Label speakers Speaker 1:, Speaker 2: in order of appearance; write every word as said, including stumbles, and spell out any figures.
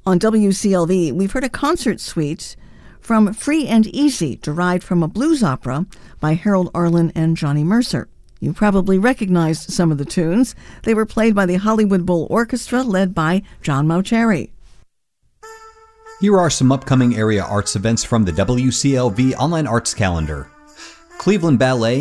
Speaker 1: On W C L V, we've heard a concert suite from Free and Easy, derived from a blues opera by Harold Arlen and Johnny Mercer. You probably recognized some of the tunes. They were played by the Hollywood Bowl Orchestra, led by John Mauceri.
Speaker 2: Here are some upcoming area arts events from the W C L V Online Arts Calendar. Cleveland Ballet